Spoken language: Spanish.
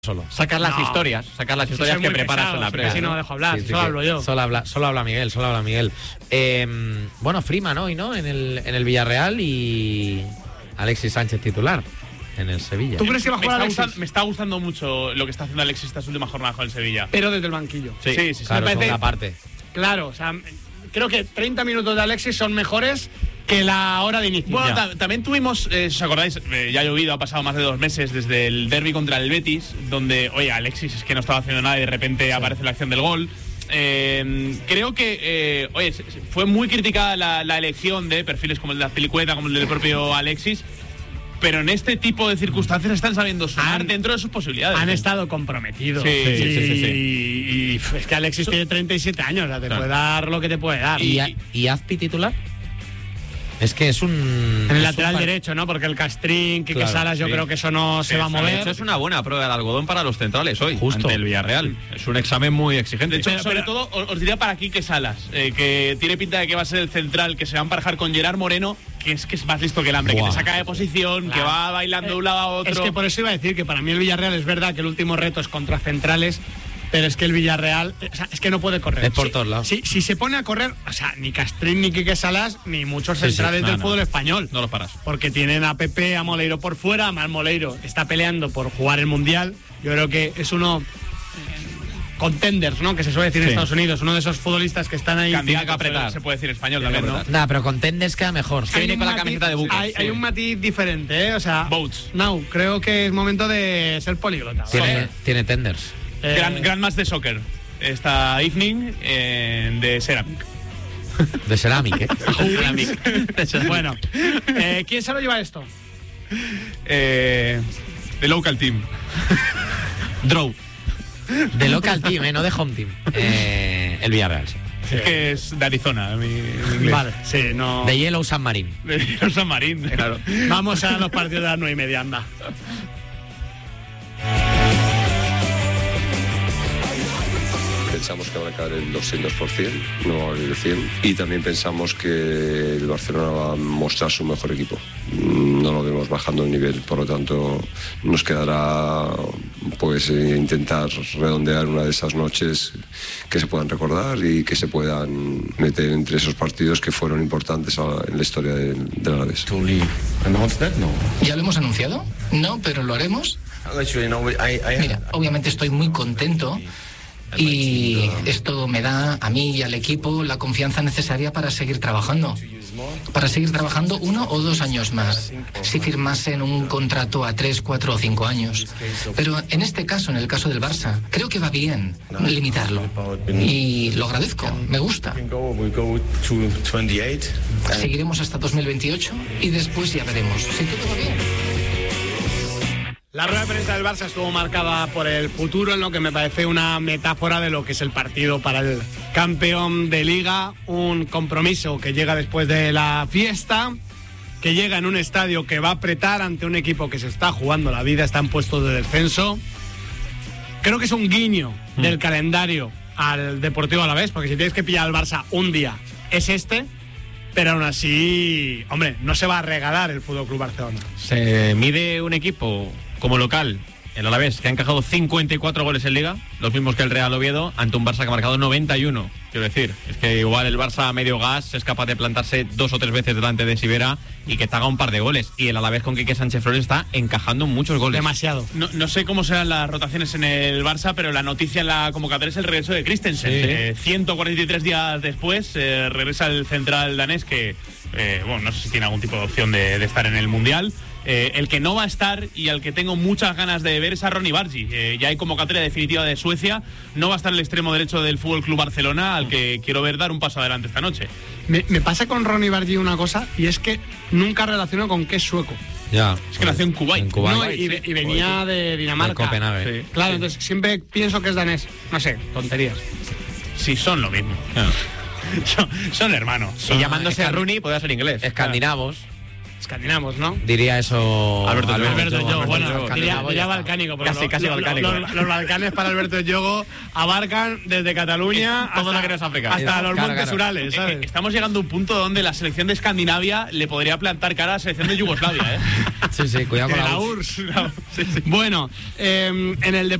solo. Sacar las historias que preparas en la previa. Si no dejo hablar, Sí, solo hablo yo. Solo habla Miguel. Bueno, Freeman hoy, ¿no? En el Villarreal y Alexis Sánchez titular en el Sevilla. ¿Tú crees que va a jugar Alexis? Me está gustando mucho lo que está haciendo Alexis estas últimas jornadas con el Sevilla. Pero desde el banquillo. Sí. Claro, me parece- segunda parte. Claro, o sea, creo que 30 minutos de Alexis son mejores que la hora de inicio. Bueno, también tuvimos, si os acordáis, ya ha llovido, ha pasado más de 2 meses desde el derbi contra el Betis, donde, oye, Alexis es que no estaba haciendo nada y de repente aparece la acción del gol. Creo que, fue muy criticada la elección de perfiles como el de Azpilicueta, como el del propio Alexis, pero en este tipo de circunstancias están sabiendo sumar dentro de sus posibilidades. Han estado comprometidos. Sí. Y es que Alexis tiene 37 años, o sea, te puede dar lo que te puede dar. ¿Y Azpi titular? Es que es un... En el es lateral un- derecho, ¿no? Porque el Castrín, Quique Claro, Salas, yo creo que eso no se va a De mover. hecho, es una buena prueba de algodón para los centrales hoy, Justo. ante el Villarreal. Es un examen muy exigente. De hecho, sobre todo, os diría para Quique Salas, que tiene pinta de que va a ser el central, que se va a emparejar con Gerard Moreno, que es más listo que el hambre, Buah. que te saca de posición, que va bailando de un lado a otro. Es que por eso iba a decir que para mí el Villarreal es verdad que el último reto es contra centrales, pero es que el Villarreal, o sea, es que no puede correr. Es por todos lados. Si se pone a correr, o sea, ni Castrín, ni Quique Salas, ni muchos centrales del fútbol español. No lo paras. Porque tienen a Pepe, a Moleiro por fuera, además Moleiro está peleando por jugar el Mundial. Yo creo que es uno contenders, ¿no? Que se suele decir en Estados Unidos, uno de esos futbolistas que están ahí. Candidato, apretar. se puede decir español Tiene que también, ¿no? apretar. Nah, pero con Tenders queda mejor. Que viene con la camiseta de Buques. Hay un matiz diferente, ¿eh? O sea, Boats. no, creo que es momento de ser políglota. Tiene Tenders. Gran match de soccer. Esta evening de Ceramic. De Ceramic, ¿eh? Bueno, ¿quién se lo lleva esto? The local team. Draw. De local team, no de home team. El Villarreal, sí. Es que es de Arizona, mi inglés. Vale, sí, no. De Yellow San Marín. De San Marín, claro. Vamos a los partidos de las 9:30, anda. Pensamos que van a caer el 200%, no va a valer el 100%. Y también pensamos que el Barcelona va a mostrar su mejor equipo. No lo vemos bajando el nivel, por lo tanto nos quedará pues intentar redondear una de esas noches que se puedan recordar y que se puedan meter entre esos partidos que fueron importantes en la historia del Alavés. ¿Ya lo hemos anunciado? No, pero lo haremos. Mira, obviamente estoy muy contento y esto me da a mí y al equipo la confianza necesaria para seguir trabajando. Para seguir trabajando 1 o 2 años más, si firmasen un contrato a 3, 4 o 5 años. Pero en este caso, en el caso del Barça, creo que va bien limitarlo. Y lo agradezco, me gusta. Seguiremos hasta 2028 y después ya veremos si todo va bien. La rueda de prensa del Barça estuvo marcada por el futuro, en lo que me parece una metáfora de lo que es el partido para el campeón de Liga, un compromiso que llega después de la fiesta, que llega en un estadio que va a apretar ante un equipo que se está jugando la vida, está en puestos de descenso. Creo que es un guiño del calendario al Deportivo Alavés, porque si tienes que pillar al Barça un día es este, pero aún así, hombre, no se va a regalar el FC Barcelona. Se mide un equipo como local, el Alavés, que ha encajado 54 goles en Liga, los mismos que el Real Oviedo, ante un Barça que ha marcado 91. Quiero decir, es que igual el Barça a medio gas es capaz de plantarse 2 o 3 veces delante de Sivera y que te haga un par de goles. Y el Alavés con Quique Sánchez Flores está encajando muchos goles. Demasiado. No sé cómo serán las rotaciones en el Barça, pero la noticia en la convocatoria es el regreso de Christensen. 143 días después regresa el central danés que, no sé si tiene algún tipo de opción de estar en el Mundial. El que no va a estar y al que tengo muchas ganas de ver es a Ronny Bargi. Ya hay convocatoria definitiva de Suecia. No va a estar el extremo derecho del FC Barcelona, al que quiero ver dar un paso adelante esta noche. Me pasa con Ronny Bargi una cosa, y es que nunca relaciono con que es sueco. Ya. Es que nació en Kuwait. No, y venía de Dinamarca. De Copenhague. Sí. Claro, entonces siempre pienso que es danés. No sé, tonterías. Sí, son lo mismo. son hermanos. Y llamándose a Rooney podría ser inglés. Escandinavos. escandinavos, ¿no? Diría eso Alberto Yogo, bueno, escandinavo, diría ya está. balcánico. Porque Casi balcánico. Los Balcanes para Alberto Yogo abarcan desde Cataluña todo lo que no es África. hasta los Claro, Montes claro. Urales, ¿sabes? Estamos llegando a un punto donde la selección de Escandinavia le podría plantar cara a la selección de Yugoslavia, ¿eh? Sí, cuidado con De la la URSS. URSS. Bueno, en el